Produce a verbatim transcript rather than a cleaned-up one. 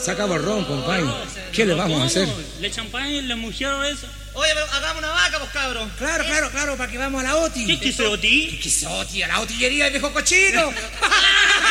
Se acabó el ron, compadre. ¿Qué le vamos a hacer? ¿Le champaña la mujer esa? Oye, pero hagamos una vaca, pues, cabros. Claro, claro, claro, para que vamos a la Oti. ¿Qué quiso Oti? ¿Qué quiso Oti? A la otillería del viejo cochino.